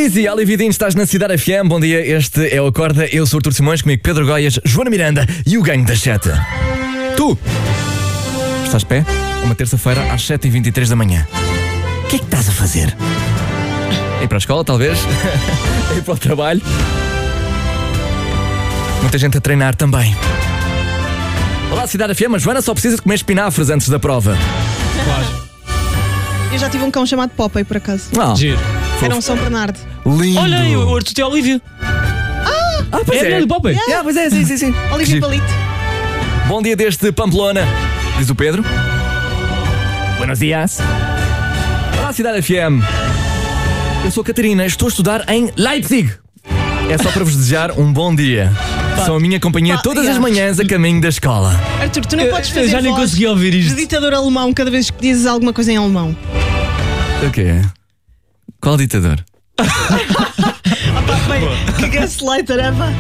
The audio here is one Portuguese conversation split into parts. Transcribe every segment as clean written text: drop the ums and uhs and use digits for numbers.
Easy, Alividinho, estás na Cidade FM. Bom dia, este é o Acorda. Eu sou o Artur Simões, comigo Pedro Goias, Joana Miranda e o Gangue da Sete. Tu estás de pé? Uma terça-feira às 7h23 da manhã. O que é que estás a fazer? Ir para a escola, talvez? Ir para o trabalho? Muita gente a treinar também. Olá, Cidade FM, a Joana só precisa de comer espinafres antes da prova. Claro. Eu já tive um cão chamado Popeye, por acaso. Giro. Era um São Bernardo. Lindo. Olha, o Artur tem a Olivia. Pois É a mulher do Popeye. Pois é, sim. Olivia Giro. Palito. Bom dia desde Pamplona, diz o Pedro. Buenos dias. Olá, Cidade FM. Eu sou a Catarina, estou a estudar em Leipzig. É só para vos desejar um bom dia. São a minha companhia todas as manhãs a caminho da escola. Arthur, tu não podes Eu fazer já nem voz consegui ouvir de isto. ditador alemão cada vez que dizes alguma coisa em alemão. O quê? Qual ditador? Que gaslighter, é pá.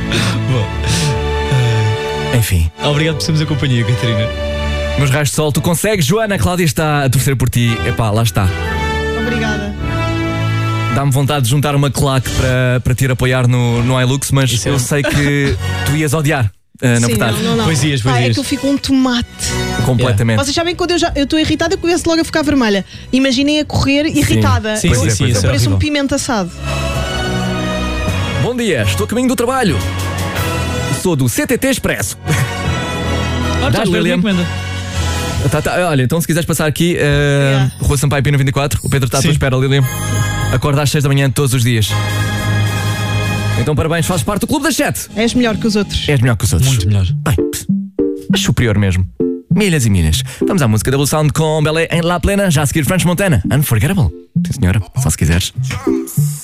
Enfim, Obrigado por sermos a companhia, Catarina. meus raios de sol, tu consegues? Joana, a Cláudia está a torcer por ti. Epá, lá está. Obrigada. Dá-me vontade de juntar uma claque para te ir apoiar no iLux, mas Isso é eu sei que tu ias odiar, na Sim, verdade. não. Poesias. É que eu fico um tomate. Completamente. Vocês sabem que quando eu estou irritada, eu começo logo a ficar vermelha. Imaginem a correr irritada. Sim, Pois sim, é, sim, pois é. isso é Parece um horrível. pimento assado. Bom dia, estou a caminho do trabalho. Sou do CTT Expresso. Estás a Lilian. encomenda. Olha, então se quiseres passar aqui, Rua Sampaio Pina 24, o Pedro está à tua Sim. espera, Lilian. Acorda às 6 da manhã todos os dias. Então parabéns, fazes parte do Clube das 7. És melhor que os outros. És melhor que os outros. Muito melhor. Bem, mas superior mesmo. Milhas e milhas. Vamos à música Double Sound com Belé em La Plena, já a seguir French Montana. Unforgettable. Sim senhora, só se quiseres.